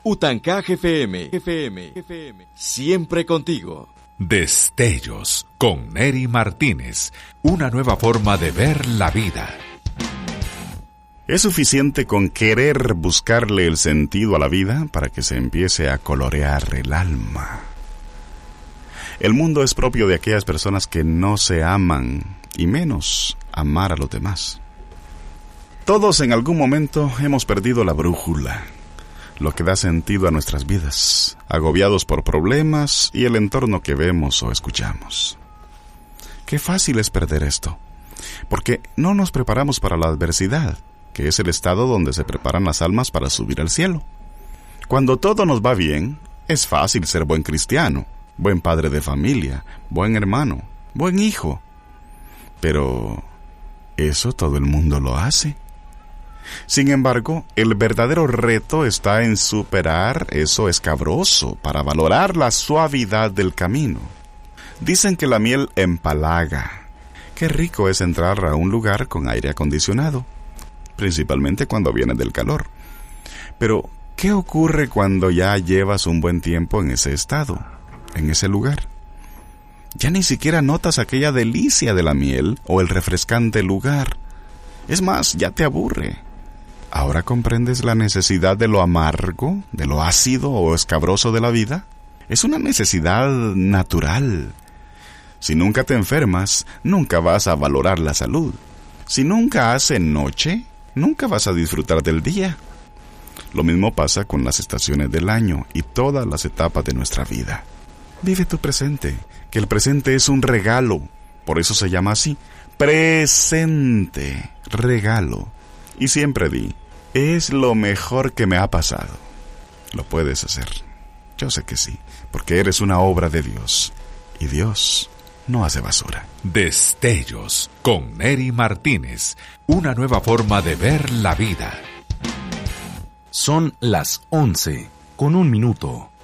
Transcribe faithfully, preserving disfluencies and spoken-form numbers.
Utancaje F M, F M, F M, siempre contigo. Destellos con Neri Martínez, una nueva forma de ver la vida. Es suficiente con querer buscarle el sentido a la vida para que se empiece a colorear el alma. El mundo es propio de aquellas personas que no se aman, y menos amar a los demás. Todos en algún momento hemos perdido la brújula, lo que da sentido a nuestras vidas, agobiados por problemas y el entorno que vemos o escuchamos. Qué fácil es perder esto, porque no nos preparamos para la adversidad, que es el estado donde se preparan las almas para subir al cielo. Cuando todo nos va bien, es fácil ser buen cristiano, buen padre de familia, buen hermano, buen hijo. Pero eso todo el mundo lo hace. Sin embargo, el verdadero reto está en superar eso escabroso para valorar la suavidad del camino. Dicen que la miel empalaga. Qué rico es entrar a un lugar con aire acondicionado, principalmente cuando viene del calor. Pero, ¿qué ocurre cuando ya llevas un buen tiempo en ese estado, en ese lugar? Ya ni siquiera notas aquella delicia de la miel o el refrescante lugar. Es más, ya te aburre. ¿Ahora comprendes la necesidad de lo amargo, de lo ácido o escabroso de la vida? Es una necesidad natural. Si nunca te enfermas, nunca vas a valorar la salud. Si nunca hace noche, nunca vas a disfrutar del día. Lo mismo pasa con las estaciones del año y todas las etapas de nuestra vida. Vive tu presente, que el presente es un regalo. Por eso se llama así, presente, regalo. Y siempre di, es lo mejor que me ha pasado. Lo puedes hacer. Yo sé que sí, porque eres una obra de Dios. Y Dios no hace basura. Destellos con Neri Martínez, una nueva forma de ver la vida. Son las once con un minuto.